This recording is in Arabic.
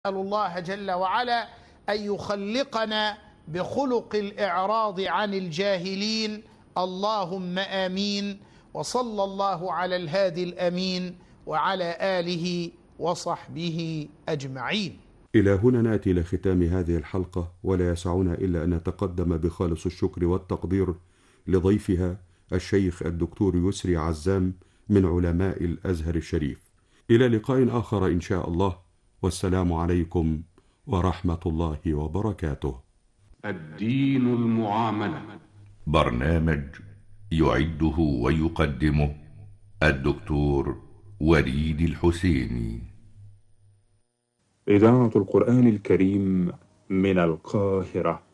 نسأل الله جل وعلا أن يخلقنا بخلق الإعراض عن الجاهلين، اللهم آمين. وصلى الله على الهادي الأمين وعلى آله وصحبه أجمعين. إلى هنا نأتي لختام هذه الحلقة، ولا يسعنا إلا أن نتقدم بخالص الشكر والتقدير لضيفها الشيخ الدكتور يسري عزام من علماء الأزهر الشريف. إلى لقاء آخر إن شاء الله، والسلام عليكم ورحمة الله وبركاته. الدين المعاملة، برنامج يعده ويقدمه الدكتور وليد الحسيني. إذاعة القرآن الكريم من القاهرة.